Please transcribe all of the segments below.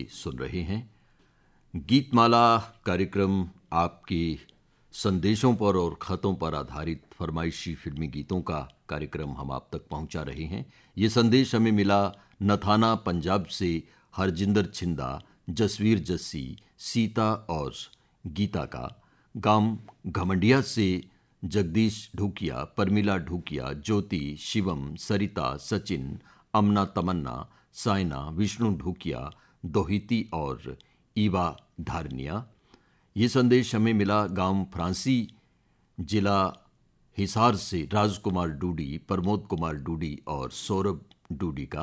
सुन रहे हैं। गीतमाला कार्यक्रम आपके संदेशों पर और ख़तों पर आधारित फरमाइशी फिल्मी गीतों का कार्यक्रम हम आप तक पहुंचा रहे हैं। ये संदेश हमें मिला नथाना पंजाब से हरजिंदर छिंदा, जसवीर जस्सी, सीता और गीता का। गांव घमंडिया से जगदीश ढूकिया, परमिला ढूकिया, ज्योति, शिवम, सरिता, सचिन, अमना, तमन्ना, साइना, विष्णु ढूकिया, दोहिती और ईवा धारनिया। ये संदेश हमें मिला गांव फ्रांसी, जिला हिसार से राजकुमार डूडी, प्रमोद कुमार डूडी और सौरभ डूडी का।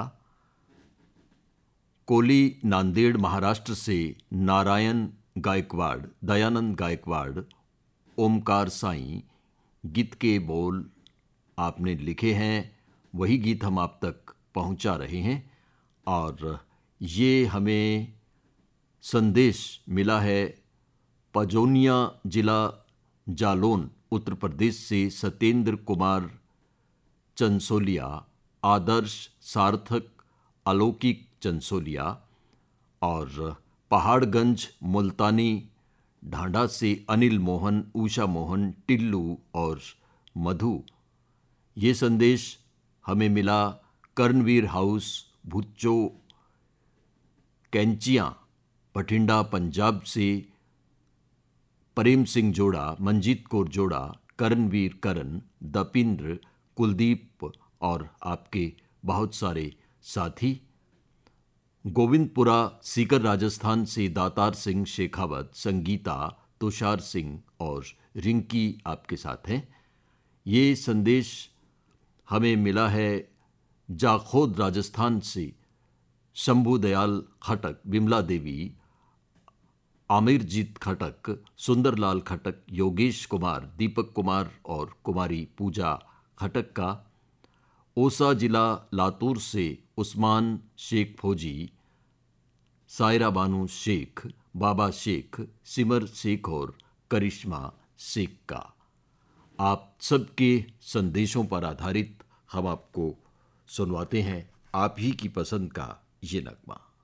कोली नांदेड़ महाराष्ट्र से नारायण गायकवाड़, दयानंद गायकवाड़, ओमकार साईं। गीत के बोल आपने लिखे हैं, वही गीत हम आप तक पहुंचा रहे हैं। और ये हमें संदेश मिला है पजौनिया, जिला जालौन, उत्तर प्रदेश से सत्येंद्र कुमार चंसोलिया, आदर्श, सार्थक, अलौकिक चंसोलिया। और पहाड़गंज मुल्तानी ढांढा से अनिल मोहन, उषा मोहन, टिल्लू और मधु। ये संदेश हमें मिला कर्णवीर हाउस, भुच्चो, कैंचियाँ, बठिंडा पंजाब से प्रेम सिंह जोड़ा, मंजीत कौर जोड़ा, करणवीर करण, दपिंद्र, कुलदीप और आपके बहुत सारे साथी। गोविंदपुरा सीकर राजस्थान से दातार सिंह शेखावत, संगीता, तुषार सिंह और रिंकी आपके साथ हैं। ये संदेश हमें मिला है जाखोद राजस्थान से शंभू दयाल खटक, विमला देवी, आमिरजीत खटक, सुंदरलाल खटक, योगेश कुमार, दीपक कुमार और कुमारी पूजा खटक का। ओसा जिला लातूर से उस्मान शेख फौजी, सायरा बानू शेख, बाबा शेख, सिमर शेख और करिश्मा शेख का। आप सबके संदेशों पर आधारित हम आपको सुनवाते हैं आप ही की पसंद का ये नगमा।